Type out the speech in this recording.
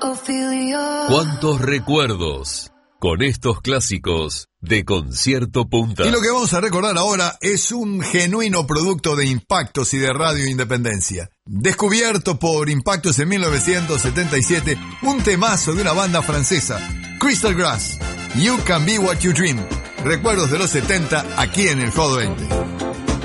¿Cuántos recuerdos con estos clásicos de Concierto Punta? Y lo que vamos a recordar ahora es un genuino producto de Impactos y de Radio Independencia. Descubierto por Impactos en 1977, un temazo de una banda francesa, Crystal Grass, You Can Be What You Dream. Recuerdos de los 70 aquí en el Hot 20.